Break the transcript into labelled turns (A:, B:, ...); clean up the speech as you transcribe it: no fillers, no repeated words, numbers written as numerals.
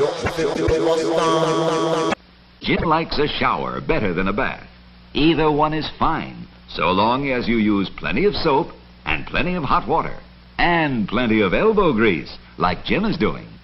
A: Jim likes a shower better than a bath. Either one is fine, so long as you use plenty of soap and plenty of hot water and plenty of elbow grease, like Jim is doing.